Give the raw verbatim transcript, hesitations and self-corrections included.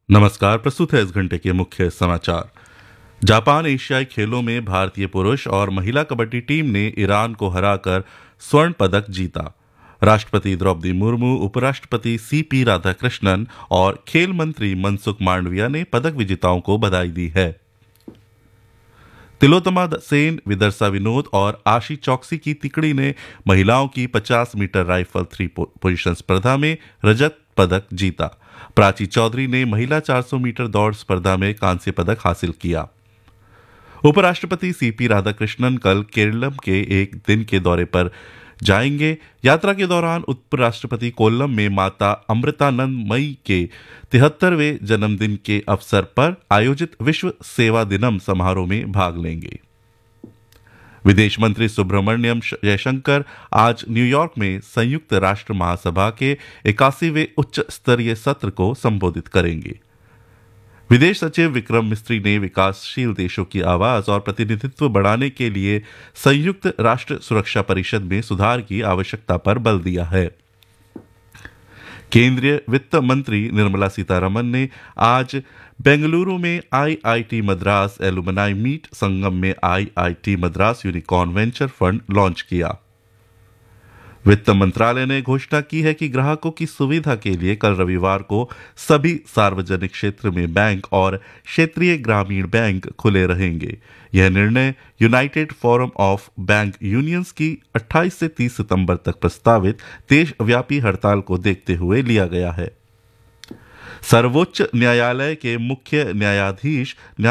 नमस्कार। प्रस्तुत है इस घंटे के मुख्य समाचार। जापान एशियाई खेलों में भारतीय पुरुष और महिला कबड्डी टीम ने ईरान को हराकर स्वर्ण पदक जीता। राष्ट्रपति द्रौपदी मुर्मू, उपराष्ट्रपति सीपी राधाकृष्णन और खेल मंत्री मनसुख मांडविया ने पदक विजेताओं को बधाई दी है। तिलोत्तमा सेन, विदर्शा विनोद और आशी चौकसी की तिकड़ी ने महिलाओं की पचास मीटर राइफल थ्री पोजीशन स्पर्धा में रजत पदक जीता। प्राची चौधरी ने महिला चार सौ मीटर दौड़ स्पर्धा में कांस्य पदक हासिल किया। उपराष्ट्रपति सीपी राधाकृष्णन कल केरलम के एक दिन के दौरे पर जाएंगे। यात्रा के दौरान उपराष्ट्रपति कोल्लम में माता अमृतानंदमयी के तिहत्तरवें जन्मदिन के अवसर पर आयोजित विश्व सेवा दिनम समारोह में भाग लेंगे। विदेश मंत्री सुब्रमण्यम जयशंकर आज न्यूयॉर्क में संयुक्त राष्ट्र महासभा के इक्यासीवें उच्च स्तरीय सत्र को संबोधित करेंगे। विदेश सचिव विक्रम मिस्त्री ने विकासशील देशों की आवाज और प्रतिनिधित्व बढ़ाने के लिए संयुक्त राष्ट्र सुरक्षा परिषद में सुधार की आवश्यकता पर बल दिया है। केंद्रीय वित्त मंत्री निर्मला सीतारमण ने आज बेंगलुरु में आईआईटी मद्रास एलुमनाई मीट संगम में IIT Madras unicorn venture fund launch किया। वित्त मंत्रालय ने घोषणा की है कि ग्राहकों की सुविधा के लिए कल रविवार को सभी सार्वजनिक क्षेत्र में बैंक और क्षेत्रीय ग्रामीण बैंक खुले रहेंगे। यह निर्णय United forum of bank unions की अट्ठाईस से तीस सितंबर तक प्रस्तावित देशव्यापी हड़ताल को देखते हुए लिया गया है। सर्वोच्च न्यायालय के मुख्य न्यायाधीश